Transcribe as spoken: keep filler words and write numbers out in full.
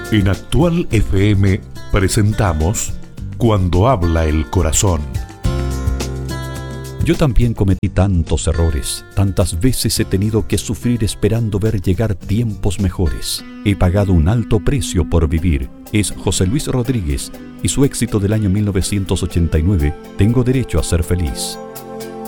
En Actual F M presentamos Cuando habla el corazón. Yo también cometí tantos errores, tantas veces he tenido que sufrir esperando ver llegar tiempos mejores. He pagado un alto precio por vivir. Es José Luis Rodríguez y su éxito del año mil novecientos ochenta y nueve, Tengo derecho a ser feliz.